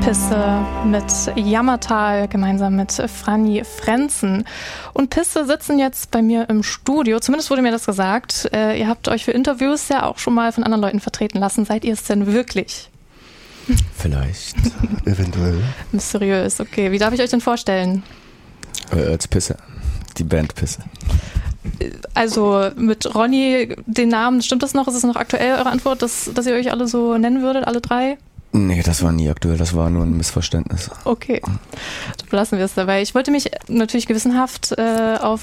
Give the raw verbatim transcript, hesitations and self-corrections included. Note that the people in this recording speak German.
Pisse mit Jammertal gemeinsam mit Franny Frenzen. Und Pisse sitzen jetzt bei mir im Studio, zumindest wurde mir das gesagt. Äh, ihr habt euch für Interviews ja auch schon mal von anderen Leuten vertreten lassen. Seid ihr es denn wirklich? Vielleicht. Eventuell. Mysteriös, okay. Wie darf ich euch denn vorstellen? Äh, als Pisse. Die Band Pisse. Also mit Ronny, den Namen, stimmt das noch? Ist es noch aktuell, eure Antwort, dass, dass ihr euch alle so nennen würdet, alle drei? Nee, das war nie aktuell, das war nur ein Missverständnis. Okay, dann lassen wir es dabei. Ich wollte mich natürlich gewissenhaft äh, auf